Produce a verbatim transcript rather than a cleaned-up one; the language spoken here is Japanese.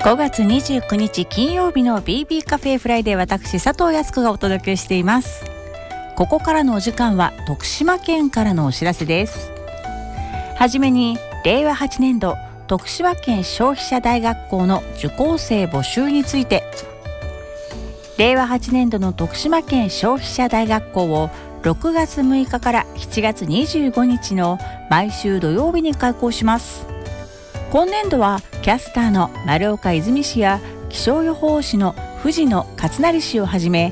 ごがつにじゅうくにち金曜日の ビービー カフェフライデー、私佐藤康子がお届けしています。ここからのお時間は徳島県からのお知らせです。はじめにれいわはちねんど徳島県消費者大学校の受講生募集について、れいわはちねんどの徳島県消費者大学校をろくがつむいかからしちがつにじゅうごにちの毎週土曜日に開校します。今年度はキャスターの丸岡泉氏や気象予報士の藤野勝成氏をはじめ